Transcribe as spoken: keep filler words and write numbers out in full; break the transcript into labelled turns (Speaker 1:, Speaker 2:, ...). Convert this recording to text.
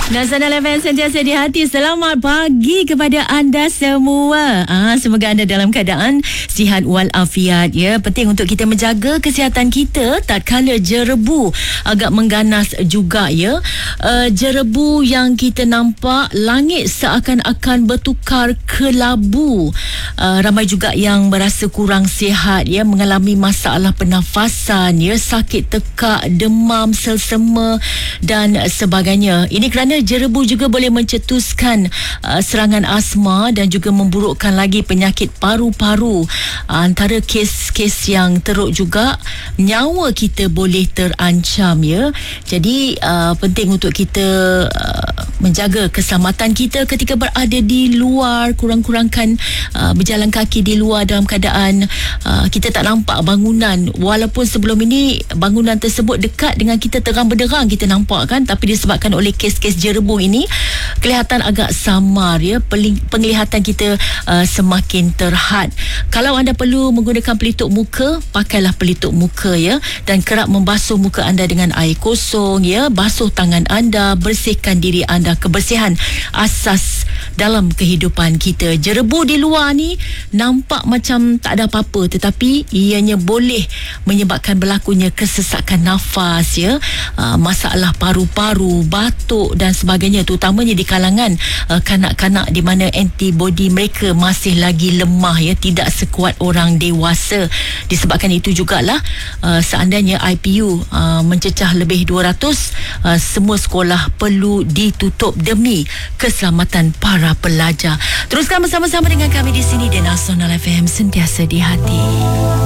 Speaker 1: Nasional F M sentiasa di hati. Selamat pagi kepada anda semua. Ah, semoga anda dalam keadaan sihat walafiat ya. Penting untuk kita menjaga kesihatan kita tatkala jerebu agak mengganas juga ya. Uh, jerebu yang kita nampak, langit seakan-akan bertukar kelabu. Uh, ramai juga yang berasa kurang sihat ya, mengalami masalah pernafasan ya, sakit tekak, demam, selsema dan sebagainya. Ini kerana jerebu juga boleh mencetuskan uh, serangan asma dan juga memburukkan lagi penyakit paru-paru. Uh, antara kes-kes yang teruk juga, nyawa kita boleh terancam ya. Jadi uh, penting untuk kita uh, menjaga keselamatan kita ketika berada di luar, kurang-kurangkan uh, berjalan kaki di luar dalam keadaan uh, kita tak nampak bangunan. Walaupun sebelum ini bangunan tersebut dekat dengan kita, terang benderang kita nampak kan, tapi disebabkan oleh kes-kes jerebu ini kelihatan agak samar ya, penglihatan kita uh, semakin terhad. Kalau anda perlu menggunakan pelitup muka, pakailah pelitup muka ya, dan kerap membasuh muka anda dengan air kosong ya, basuh tangan anda, bersihkan diri anda. Kebersihan asas dalam kehidupan kita. Jerebu di luar ni nampak macam tak ada apa-apa, tetapi ianya boleh menyebabkan berlakunya kesesakan nafas ya, uh, masalah paru-paru, batuk dan sebagainya, terutamanya di kalangan uh, kanak-kanak di mana antibody mereka masih lagi lemah ya, tidak sekuat orang dewasa. Disebabkan itu jugalah uh, seandainya I P U uh, mencecah lebih dua ratus, uh, semua sekolah perlu ditutup demi keselamatan para pelajar. Teruskan bersama-sama dengan kami di sini di Nasional F M, sentiasa di hati.